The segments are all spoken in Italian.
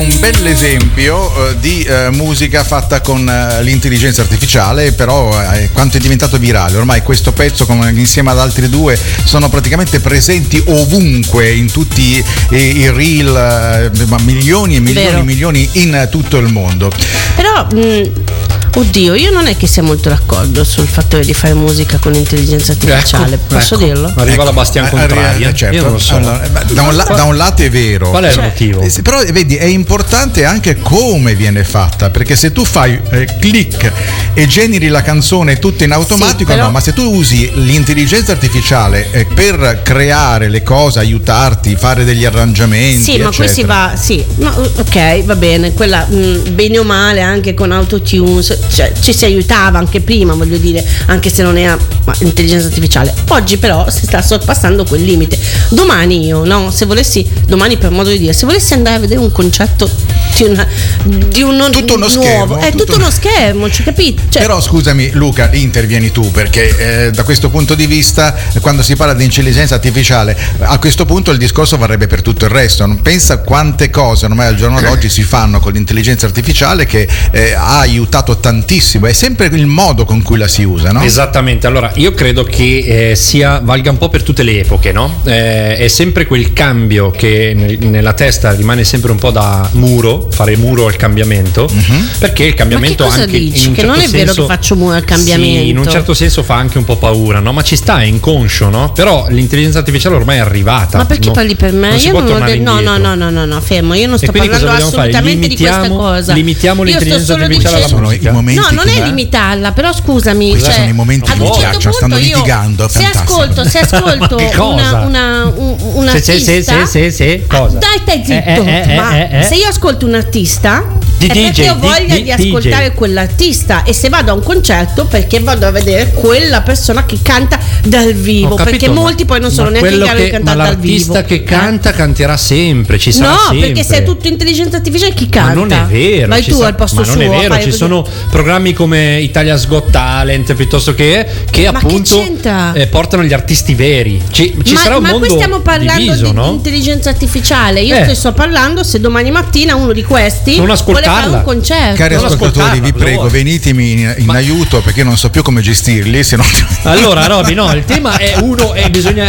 Un bel esempio di musica fatta con l'intelligenza artificiale, però quanto è diventato virale. Ormai questo pezzo insieme ad altri due sono praticamente presenti ovunque, in tutti i reel, milioni e milioni in tutto il mondo. Però oddio, io non è che sia molto d'accordo sul fatto di fare musica con intelligenza artificiale, posso dirlo? Arriva la Bastian contraria. Certo. Io non lo so. Allora, da un lato è vero. Qual è il motivo? Però vedi, è importante anche come viene fatta, perché se tu fai click e generi la canzone tutta in automatico, però... no, ma se tu usi l'intelligenza artificiale per creare le cose, aiutarti, fare degli arrangiamenti, sì, ma questi va, sì, no, ok, va bene, quella bene o male anche con autotune, cioè ci si aiutava anche prima, voglio dire, anche se non era intelligenza artificiale. Oggi però si sta sorpassando quel limite. Domani io, no, domani per modo di dire, se volessi andare a vedere un concerto di uno tutto uno nuovo, schermo, è tutto uno schermo, ci capito? Cioè, però scusami Luca, intervieni tu, perché da questo punto di vista, quando si parla di intelligenza artificiale, a questo punto il discorso varrebbe per tutto il resto. Non pensa quante cose ormai al giorno d'oggi si fanno con l'intelligenza artificiale che ha aiutato tantissimo. È sempre il modo con cui la si usa, no? Esattamente. Allora io credo che valga un po' per tutte le epoche, no? È sempre quel cambio che nella testa rimane sempre un po' da muro, fare muro al cambiamento, perché il cambiamento, ma che cosa anche dici? in un che certo non è senso, vero che faccio muro al cambiamento. sì, in un certo senso fa anche un po' paura, no? Ma ci sta, è inconscio, no? Però l'intelligenza artificiale ormai è arrivata. Ma perché parli per me? Io non no, fermo, io non sto parlando assolutamente di questa cosa. Limitiamo l'intelligenza artificiale alla musica. I momenti no, non è limitarla, però scusami, questi sono i momenti che mi piacciono, stanno litigando. Se ascolto un artista, sì, cosa? Dai, stai zitto. Ma se io ascolto un artista di è DJ, perché ho voglia di ascoltare quell'artista, e se vado a un concerto perché vado a vedere quella persona che canta dal vivo, capito, perché molti poi non sono neanche in grado di cantare dal vivo. Ma l'artista che canta canterà sempre, ci sarà sempre. No, perché se è tutto intelligenza artificiale, chi canta? Ma non è vero. Vai tu al posto suo. Ma non è vero, ci sono programmi come Italia's Got Talent piuttosto che appunto portano gli artisti veri. Ci sarà un mondo ma qui stiamo parlando diviso, di intelligenza artificiale. Io ti sto parlando se domani mattina uno di questi non vuole fare un concerto. Cari ascoltatori, vi prego, venitemi in aiuto, perché non so più come gestirli, se no... Allora Roby, no, il tema è uno e bisogna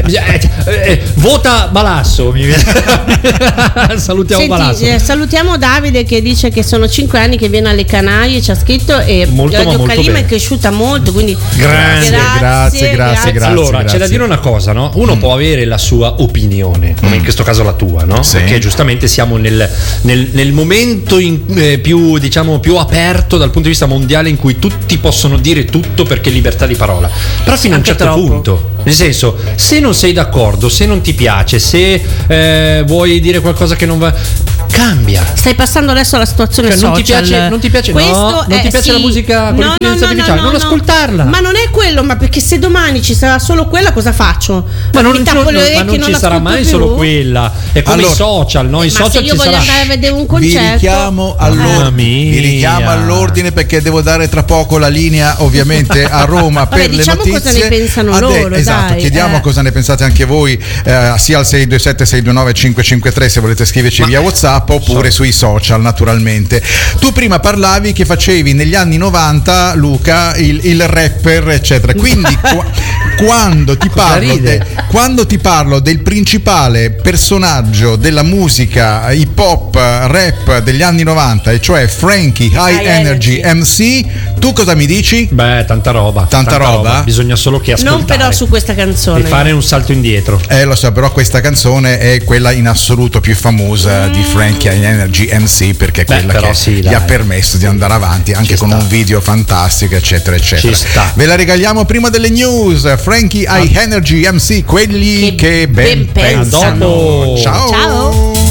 vota Balasso. Salutiamo Balasso. Salutiamo Davide che dice che sono 5 anni che viene alle Canarie, ci ha scritto, e Radio Calima è cresciuta molto, quindi grazie. Allora c'è da dire una cosa, no? Uno può avere la sua opinione, come in questo caso la tua, no? Sì. Perché giustamente siamo nel momento più aperto dal punto di vista mondiale, in cui tutti possono dire tutto perché libertà di parola, però fino a un certo punto, nel senso, se non sei d'accordo, se non ti piace, se vuoi dire qualcosa che non va, cambia. Stai passando adesso alla situazione social. Non ti piace la musica con l'intelligenza artificiale, non ascoltarla. Ma non è quello, ma perché se domani ci sarà solo quella, cosa faccio? Ma non ci sarà mai più? Solo quella. È come i social, no? I social se io voglio andare a vedere un concerto, vi richiamo all'ordine, perché devo dare tra poco la linea ovviamente a Roma per le notizie. Cosa ne pensano loro, esatto, dai. Chiediamo cosa ne pensate anche voi, sia al 627 629 553 se volete scriverci via WhatsApp, oppure sui social, naturalmente. Tu prima parlavi che facevi negli anni 90, Luca, il rapper, eccetera. Quindi quando ti parlo del principale personaggio della musica hip hop rap degli anni 90, e cioè Frankie High Energy MC, tu cosa mi dici? Beh, tanta roba. Bisogna solo che ascoltare. Non però su questa canzone. E fare un salto indietro. Lo so, però questa canzone è quella in assoluto più famosa di Frankie High Energy MC, perché è quella che gli ha permesso di andare avanti anche con un video fantastico, eccetera eccetera. Ci sta. Ve la regaliamo prima delle news. Frankie High Energy MC, quelli che ben pensano. Dopo. Ciao.